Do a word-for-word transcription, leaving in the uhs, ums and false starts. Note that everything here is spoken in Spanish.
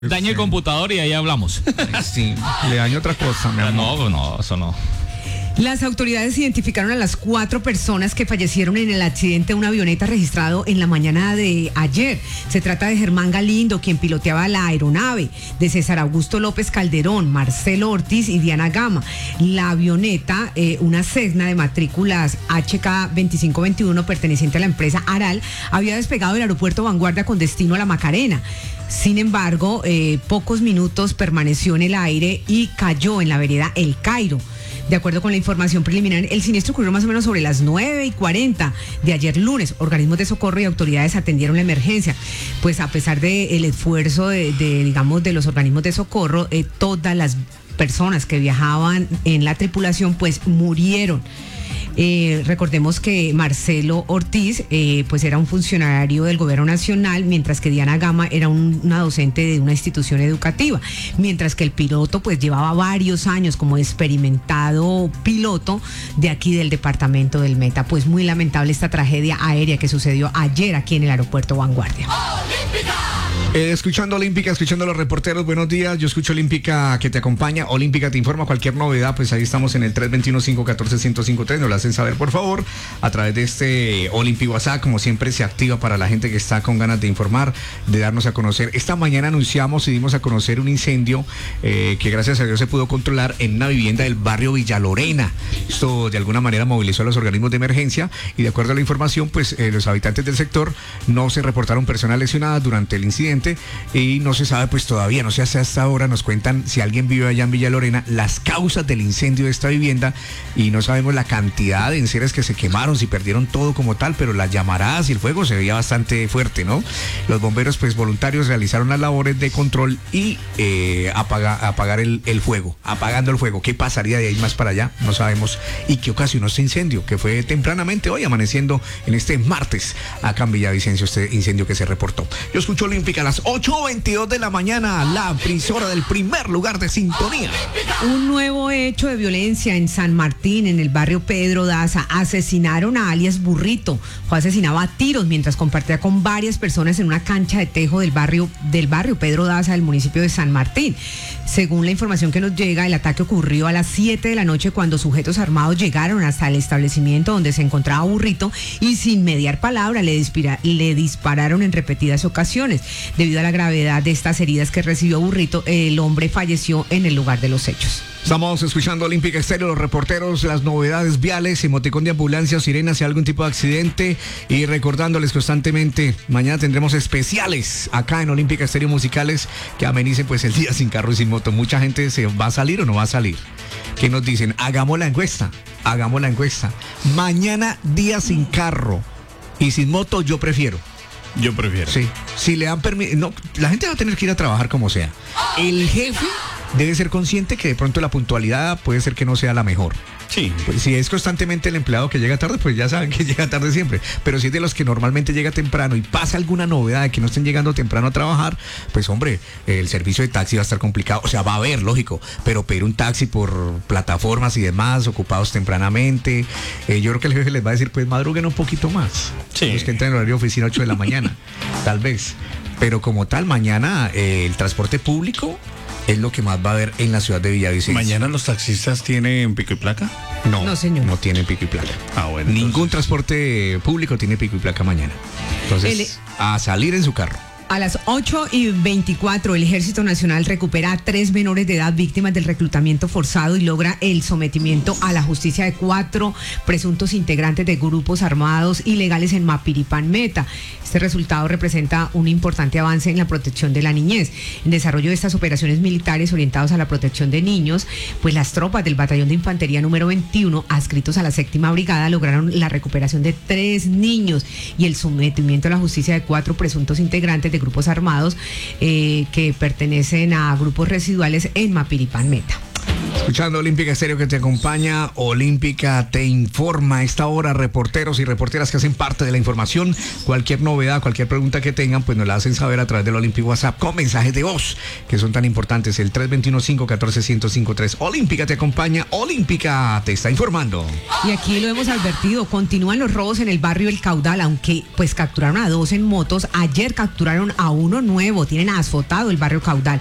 Daña el computador y ahí hablamos. Sí, le daño otra cosa, mi amor. No, no, eso no. Las autoridades identificaron a las cuatro personas que fallecieron en el accidente de una avioneta registrado en la mañana de ayer. Se trata de Germán Galindo, quien piloteaba la aeronave, de César Augusto López Calderón, Marcelo Ortiz y Diana Gama. La avioneta, eh, una Cessna de matrículas H K veinticinco veintiuno perteneciente a la empresa Aral, había despegado del aeropuerto Vanguardia con destino a La Macarena. Sin embargo, eh, pocos minutos permaneció en el aire y cayó en la vereda El Cairo. De acuerdo con la información preliminar, el siniestro ocurrió más o menos sobre las nueve y cuarenta de ayer lunes. Organismos de socorro y autoridades atendieron la emergencia. Pues a pesar del esfuerzo de, de, digamos, de los organismos de socorro, eh, todas las personas que viajaban en la tripulación, pues murieron. Eh, recordemos que Marcelo Ortiz eh, pues era un funcionario del gobierno nacional, mientras que Diana Gama era un, una docente de una institución educativa, mientras que el piloto pues llevaba varios años como experimentado piloto de aquí del departamento del Meta. Pues muy lamentable esta tragedia aérea que sucedió ayer aquí en el aeropuerto Vanguardia. Eh, escuchando Olímpica, escuchando a los reporteros, buenos días, yo escucho Olímpica que te acompaña, Olímpica te informa cualquier novedad, pues ahí estamos en el tres dos uno, cinco uno cuatro, uno cero cinco tres, nos lo hacen saber por favor, a través de este Olympi WhatsApp, como siempre se activa para la gente que está con ganas de informar, de darnos a conocer. Esta mañana anunciamos y dimos a conocer un incendio eh, que gracias a Dios se pudo controlar en una vivienda del barrio Villa Lorena. Esto de alguna manera movilizó a los organismos de emergencia y de acuerdo a la información, pues eh, los habitantes del sector no se reportaron personas lesionadas durante el incidente. Y no se sabe pues todavía, no sé hasta esta hora, nos cuentan si alguien vive allá en Villa Lorena, las causas del incendio de esta vivienda y no sabemos la cantidad de enseres que se quemaron, si perdieron todo como tal, pero las llamaradas y el fuego se veía bastante fuerte, ¿no? Los bomberos pues voluntarios realizaron las labores de control y eh, apaga, apagar el, el fuego, apagando el fuego. ¿Qué pasaría de ahí más para allá? No sabemos. ¿Y qué ocasionó este incendio? Que fue tempranamente hoy, amaneciendo en este martes acá en Villavicencio, este incendio que se reportó. Yo escucho Olímpica a las ocho veintidós de la mañana, la emisora del primer lugar de sintonía. Un nuevo hecho de violencia en San Martín, en el barrio Pedro Daza. Asesinaron a alias Burrito. Fue asesinado a tiros mientras compartía con varias personas en una cancha de tejo del barrio, del barrio Pedro Daza, del municipio de San Martín. Según la información que nos llega, el ataque ocurrió a las siete de la noche cuando sujetos armados llegaron hasta el establecimiento donde se encontraba Burrito y sin mediar palabra le, dispara, le dispararon en repetidas ocasiones. Debido a la gravedad de estas heridas que recibió Burrito, el hombre falleció en el lugar de los hechos. Estamos escuchando Olímpica Estéreo, los reporteros, las novedades viales, emoticón de ambulancia, sirena si hay algún tipo de accidente y recordándoles constantemente, mañana tendremos especiales acá en Olímpica Estéreo musicales que amenicen pues el día sin carro y sin moto. Mucha gente se va a salir o no va a salir. ¿Qué nos dicen? Hagamos la encuesta, hagamos la encuesta. Mañana día sin carro y sin moto yo prefiero. Yo prefiero. Sí, si le dan permiso, no, la gente va a tener que ir a trabajar como sea. El jefe debe ser consciente que de pronto la puntualidad puede ser que no sea la mejor. Sí. Pues si es constantemente el empleado que llega tarde, pues ya saben que llega tarde siempre. Pero si es de los que normalmente llega temprano y pasa alguna novedad de que no estén llegando temprano a trabajar, pues hombre, el servicio de taxi va a estar complicado. O sea, va a haber, lógico, pero pedir un taxi por plataformas y demás, ocupados tempranamente. Eh, yo creo que el jefe les va a decir, pues madruguen un poquito más. Sí. Los que entran en horario de oficina ocho de la mañana, tal vez. Pero como tal, mañana eh, el transporte público es lo que más va a haber en la ciudad de Villavicencio. ¿Mañana los taxistas tienen pico y placa? No, no, señor. No tienen pico y placa. Ah, bueno. Ningún Entonces... transporte público tiene pico y placa mañana. Entonces, El... a salir en su carro. A las ocho y veinticuatro, el Ejército Nacional recupera a tres menores de edad víctimas del reclutamiento forzado y logra el sometimiento a la justicia de cuatro presuntos integrantes de grupos armados ilegales en Mapiripán Meta. Este resultado representa un importante avance en la protección de la niñez. En desarrollo de estas operaciones militares orientadas a la protección de niños, pues las tropas del Batallón de Infantería número veintiuno, adscritos a la séptima brigada, lograron la recuperación de tres niños y el sometimiento a la justicia de cuatro presuntos integrantes de grupos armados eh, que pertenecen a grupos residuales en Mapiripán Meta. Escuchando Olímpica Estéreo que te acompaña, Olímpica te informa. A esta hora, reporteros y reporteras que hacen parte de la información, cualquier novedad, cualquier pregunta que tengan, pues nos la hacen saber a través del Olímpico WhatsApp con mensajes de voz, que son tan importantes, el tres dos uno, cinco uno cuatro, uno cero cinco tres. Olímpica te acompaña, Olímpica te está informando. Y aquí lo hemos advertido, continúan los robos en el barrio El Caudal, aunque pues capturaron a dos en motos. Ayer capturaron a uno nuevo, tienen asfotado el barrio Caudal.